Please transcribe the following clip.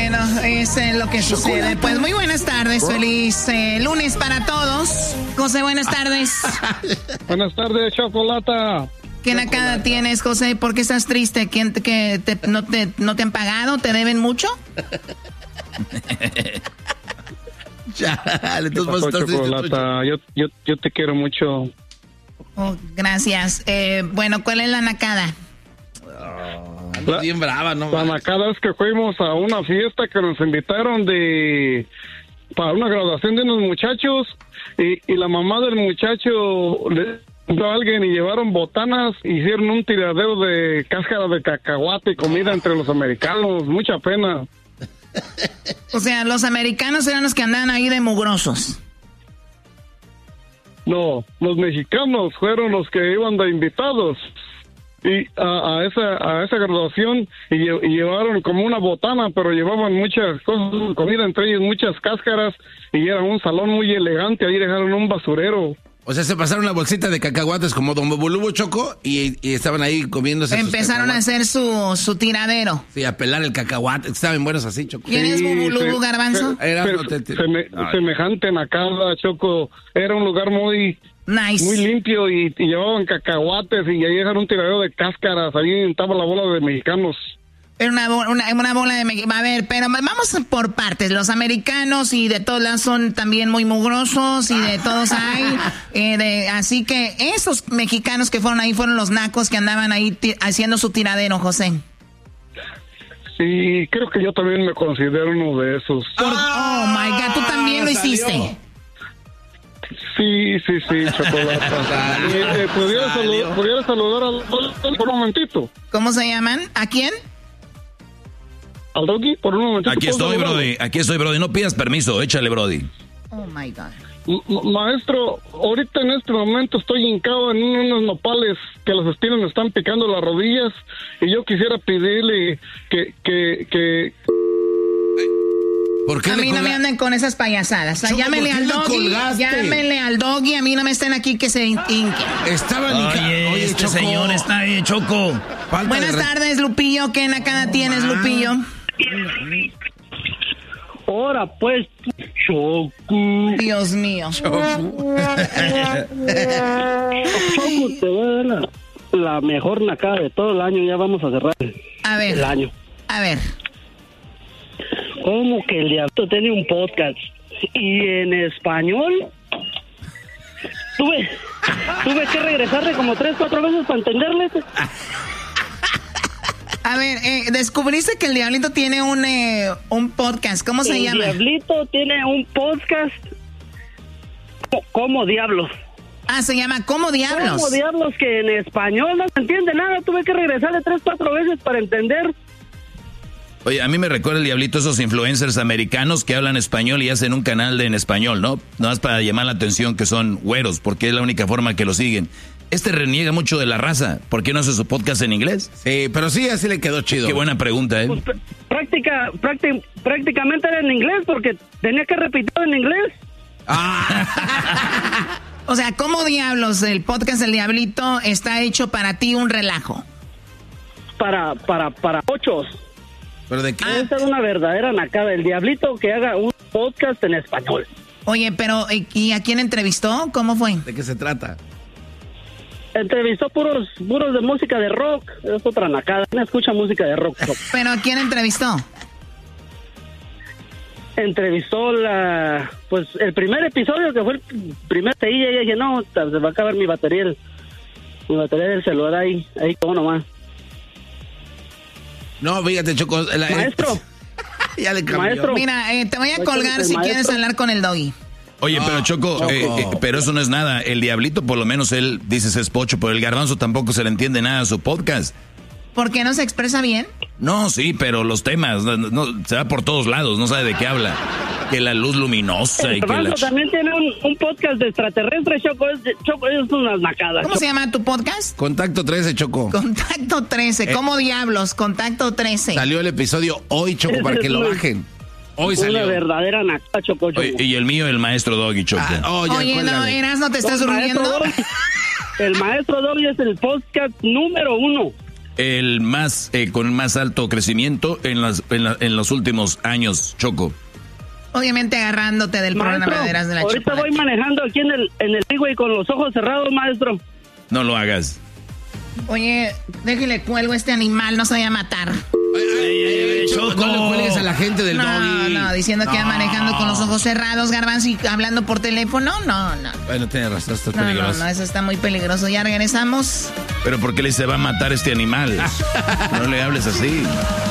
Bueno, es lo que sucede. Pues muy buenas tardes, feliz lunes para todos. José, buenas tardes. Buenas tardes, Chocolata. ¿Qué nacada tienes, José? ¿Por qué estás triste? ¿No te han pagado? ¿Te deben mucho? Chale, ¿qué pasó, Chocolata? Yo te quiero mucho. Oh, gracias. Bueno, ¿cuál es la nacada? Bien brava, ¿no? La nacada es que fuimos a una fiesta que nos invitaron para una graduación de unos muchachos y la mamá del muchacho le a alguien y llevaron botanas, hicieron un tiradero de cáscara de cacahuate y comida entre los americanos, mucha pena. O sea, los americanos eran los que andaban ahí de mugrosos. No, los mexicanos fueron los que iban de invitados y a esa graduación y llevaron como una botana, pero llevaban muchas cosas, comida entre ellos, muchas cáscaras y era un salón muy elegante, ahí dejaron un basurero. O sea, se pasaron una bolsita de cacahuates como Don Bulubo, Choco, y estaban ahí comiéndose. Empezaron a hacer su tiradero. Sí, a pelar el cacahuate. Estaban buenos así, Choco. ¿Quién es Bulubo, Garbanzo? Semejante nacada, Choco. Era un lugar muy limpio y llevaban cacahuates y ahí dejaron un tiradero de cáscaras. Ahí estaba la bola de mexicanos. Era una bola de... A ver, pero vamos por partes. Los americanos y de todos lados son también muy mugrosos y de todos hay. Así que esos mexicanos que fueron ahí fueron los nacos que andaban ahí haciendo su tiradero, José. Sí, creo que yo también me considero uno de esos. Oh, my God, ¿tú también lo hiciste? Sí, Chocolata. ¿Pudiera saludar al por un momentito? ¿Cómo se llaman? ¿A quién? Al Doggy, por un momentito. Aquí estoy, Brody. No pidas permiso, échale, Brody. Oh, my God. Maestro, ahorita en este momento estoy hincado en unos nopales que las espinas me están picando las rodillas y yo quisiera pedirle que ¿Por qué a mí no me anden con esas payasadas. O sea, llámenle al Doggy, a mí no me estén aquí que se hinquen. Estaban Oye, este Choco. Señor está bien, Choco. Buenas tardes, Lupillo. ¿Qué nacada tienes, Lupillo? Ahora pues, Choco. Dios mío. Choco, te voy a dar la mejor nacada de todo el año. Ya vamos a cerrar el año. A ver. ¿Cómo que el Diablito tiene un podcast? Y en español tuve que regresarle como 3-4 veces para entenderle. A ver, descubriste que el Diablito tiene un podcast. ¿Cómo se llama? El Diablito tiene un podcast. ¿Cómo diablos? Ah, se llama ¿Cómo diablos? ¿Cómo diablos? Que en español no se entiende nada. Tuve que regresarle 3-4 veces para entender. Oye, a mí me recuerda el Diablito esos influencers americanos que hablan español y hacen un canal en español, ¿no? Nada más para llamar la atención que son güeros, porque es la única forma que lo siguen. Reniega mucho de la raza. ¿Por qué no hace su podcast en inglés? Sí, pero sí, así le quedó chido. Qué buena pregunta, ¿eh? Pues, prácticamente era en inglés porque tenía que repetir en inglés. O sea, ¿cómo diablos el podcast del Diablito está hecho para ti un relajo? Para ochos. ¿Pero de qué? Esa es una verdadera nacada. El Diablito que haga un podcast en español. Oye, pero ¿y a quién entrevistó? ¿Cómo fue? ¿De qué se trata? Entrevistó puros de música de rock. Es otra nacada. ¿Quién escucha música de rock? ¿Pero a quién entrevistó? Entrevistó el primer episodio, que fue el primer TI, y ella dije, no, se va a acabar mi batería del celular ahí como nomás. No, fíjate, Choco. Maestro. Ya le cambió. Maestro. Mira, te voy a colgar si quieres hablar con el Doggy. Oye, pero Choco, pero eso no es nada. El Diablito, por lo menos él, dices es pocho, pero el Garbanzo tampoco se le entiende nada a su podcast. ¿Por qué no se expresa bien? No, sí, pero los temas, no, se va por todos lados, no sabe de qué habla. Que la luz luminosa y que la... también tiene un podcast de extraterrestres, Choco, es unas nacadas. ¿Cómo se llama tu podcast? Contacto 13, Choco. Contacto 13, ¿cómo diablos? Contacto 13. Salió el episodio hoy, Choco, para que lo bajen. Hoy salió. Una verdadera nacada, Choco. Oye, y el mío, el maestro Doggy, Choco. Oye, no, Eras, ¿no te estás durmiendo? El maestro Doggy es el podcast número 1. el más con más alto crecimiento en los últimos años, Choco. Obviamente agarrándote del programa de la ahorita chocolate. voy manejando aquí en el freeway con los ojos cerrados, maestro. No lo hagas. Oye, déjele cuelgo a este animal, no se vaya a matar. Choco, no le cuelgues a la gente del doggy. No, diciendo que va manejando con los ojos cerrados, Garbanzo, y hablando por teléfono, no. Bueno, tienes razón, esto es peligroso. No, eso está muy peligroso. Ya regresamos. Pero ¿por qué le se va a matar este animal? No le hables así.